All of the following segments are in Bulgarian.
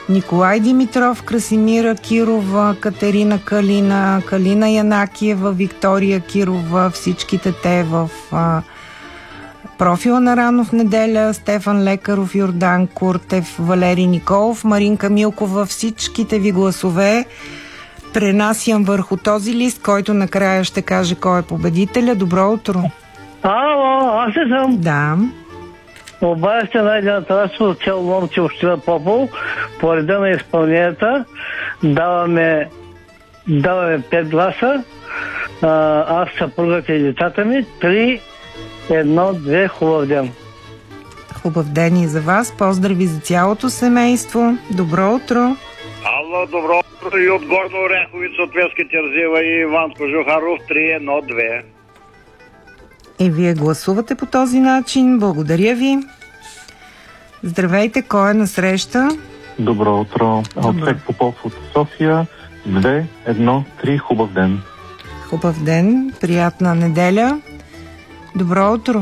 Николай Димитров, Красимира Кирова, Катерина Калина, Калина Янакиева, Виктория Кирова, всичките те в профила на Рано в неделя, Стефан Лекаров, Йордан Куртев, Валери Николов, Маринка Милкова, всичките ви гласове пренасям върху този лист, който накрая ще каже кой е победителя. Добро утро! Ало, аз ли съм? Да. Обадихте Найдена Тарасова от село Ломче, община Попов. По реда на изпълненията даваме 5 гласа. Аз, съпругата и децата ми 3, 1, 2, хубав ден. Хубав ден и за вас. Поздрави за цялото семейство. Добро утро! Ало, добро утро и от Горно Оряховица, от Веска Терзева и Иван Кожухаров, 3, 1, 2. И вие гласувате по този начин. Благодаря ви. Здравейте, кой е насреща? Добро утро. Алцек Попов от София. 2, 1, 3. Хубав ден. Хубав ден. Приятна неделя. Добро утро.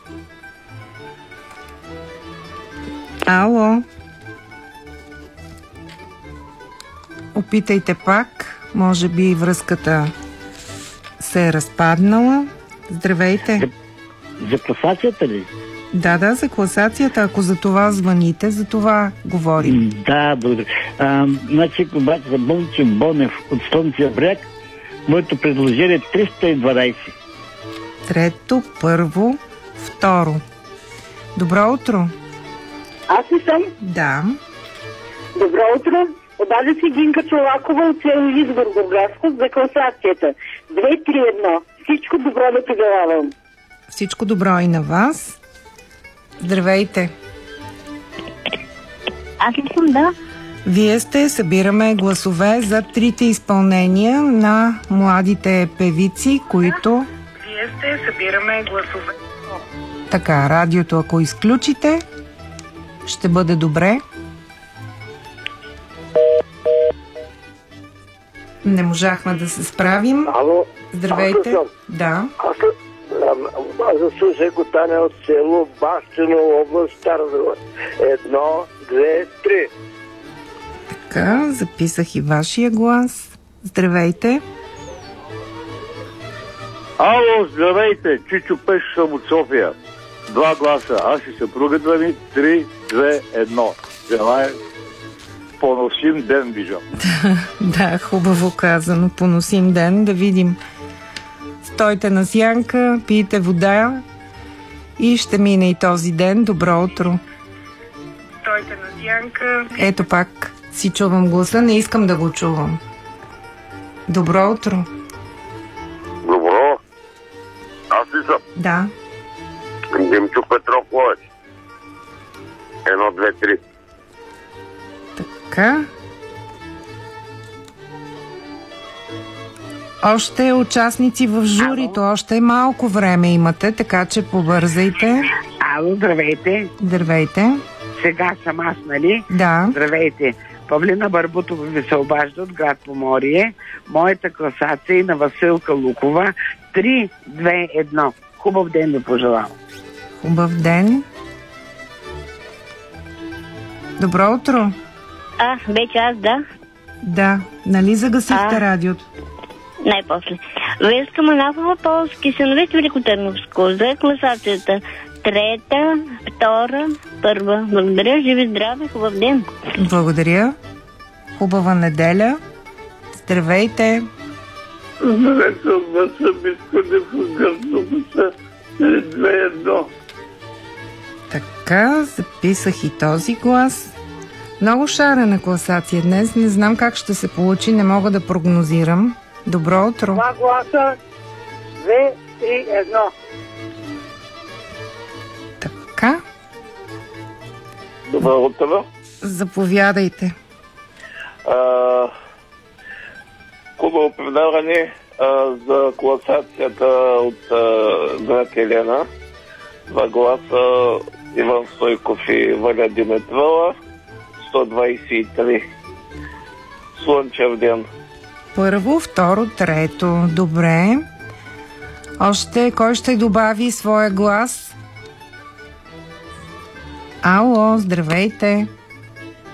Ало. Опитайте пак. Може би връзката се е разпаднала. Здравейте. За класацията ли? Да, за класацията. Ако за това звъните, за това говорим. Да, благодаря. Значи, обаче за Бончо Бонев от Слънчев бряг, моето предложение е 312. Трето, първо, второ. Добро утро. Аз ли съм? Да. Добро утро. Обади се Гинка Чолакова от село Изгор, Бургаско, за класацията. 2-3-1. Всичко добро да пожелавам. Всичко добро и на вас. Здравейте. Аз ли съм, да? Вие сте, събираме гласове за трите изпълнения на младите певици, които... Вие сте, събираме гласове. Така, радиото, ако изключите, ще бъде добре. Не можахме да се справим. Ало? Здравейте. Да. Аз слушах Таня от село Бащино, област Стара Загора. 1, 2, 3. Така, записах и вашия глас. Здравейте. Ало, здравейте, Чичо Пеш съм от София. 2 гласа, аз и съпругата ми 3, 2, 1. Желая поносим ден, виждам. Да, хубаво казано, поносим ден, да видим. Стойте на сянка, пийте вода и ще мине и този ден. Добро утро. Стойте на сянка. Ето пак си чувам гласа, не искам да го чувам. Добро утро. Добро. Аз ли съм? Да. Димчо Петров Ловеч. 1, 2, 3. Така. Още участници в журито, още малко време имате, така че побързайте. Ало, здравейте. Здравейте. Сега съм аз, нали? Да. Здравейте. Павлина Барбутова ви се обажда от град Поморие. Моята класация е на Василка Лукова. 3, 2, 1. Хубав ден ви пожелавам. Хубав ден. Добро утро. Вече аз, да? Да. Нали загасихте радиото? Най-после. Веска Манапова, Полски синове, Великотърновско. За класацията. 3, 2, 1. Благодаря, живи здраве, хубав ден. Благодаря. Хубава неделя. Здравейте. Здравейте, от Васа Бискодев от Гърдовица. 3, 2, 1. Така, записах и този глас. Много шарена класация днес. Не знам как ще се получи, не мога да прогнозирам. Добро утро. 2 гласа. 2, 3, 1. Така. Добро утро. Заповядайте. Хубаво предаване за класацията от град Елена. 2 гласа Иван Стойков и Валя Димитрова. 123. Слънчев ден. Първо, второ, трето. Добре. Още кой ще добави своя глас? Ало, здравейте.